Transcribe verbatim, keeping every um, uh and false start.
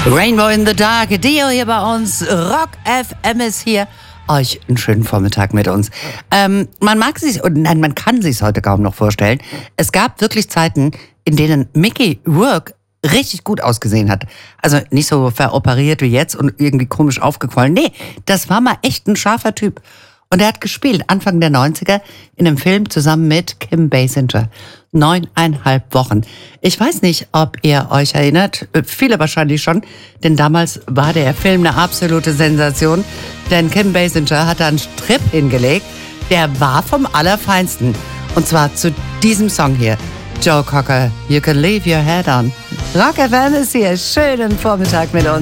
Rainbow in the Dark, Dio hier bei uns, Rock F M ist hier. Euch einen schönen Vormittag mit uns. Ähm, man mag sich, nein, man kann sich heute kaum noch vorstellen. Es gab wirklich Zeiten, in denen Mickey Rourke richtig gut ausgesehen hat. Also nicht so veroperiert wie jetzt und irgendwie komisch aufgequollen. Nee, das war mal echt ein scharfer Typ. Und er hat gespielt Anfang der neunziger in einem Film zusammen mit Kim Basinger. Neuneinhalb Wochen. Ich weiß nicht, ob ihr euch erinnert, viele wahrscheinlich schon, denn damals war der Film eine absolute Sensation, denn Kim Basinger hat da einen Strip hingelegt, der war vom Allerfeinsten. Und zwar zu diesem Song hier. Joe Cocker, You Can Leave Your Head On. Rock F M ist hier, schönen Vormittag mit uns.